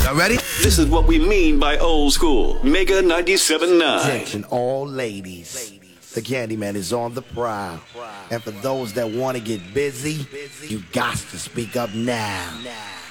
Y'all ready? This is what we mean by old school. Mega 97.9. Attention all ladies. The Candyman is on the prowl. And for those that want to get busy, you got to speak up now.